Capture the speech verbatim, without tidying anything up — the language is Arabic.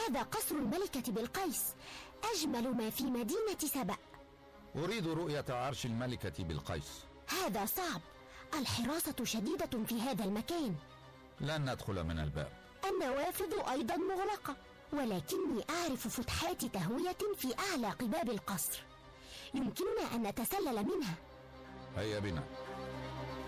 هذا قصر الملكة بلقيس، أجمل ما في مدينة سبأ. أريد رؤية عرش الملكة بلقيس. هذا صعب، الحراسة شديدة في هذا المكان. لن ندخل من الباب. النوافذ أيضا مغلقة، ولكني أعرف فتحات تهوية في أعلى قباب القصر، يمكننا أن نتسلل منها. هيا بنا.